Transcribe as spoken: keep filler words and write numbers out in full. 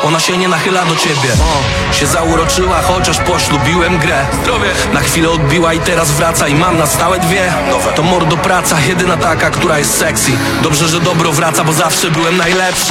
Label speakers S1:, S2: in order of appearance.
S1: ona się nie nachyla do ciebie. o, Się zauroczyła, chociaż poślubiłem grę. Zdrowie. Na chwilę odbiła i teraz wraca i mam na stałe dwie nowe. To mordo praca, jedyna taka, która jest sexy. Dobrze, że dobro wraca, bo zawsze byłem najlepszy.